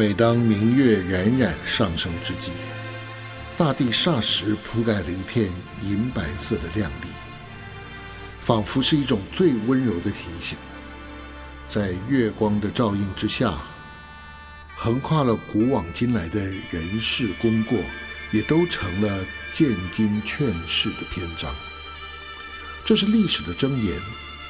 每当明月冉冉上升之际，大地霎时铺盖了一片银白色的亮丽，仿佛是一种最温柔的提醒。在月光的照映之下，横跨了古往今来的人事功过，也都成了见经劝世的篇章。这是历史的箴言，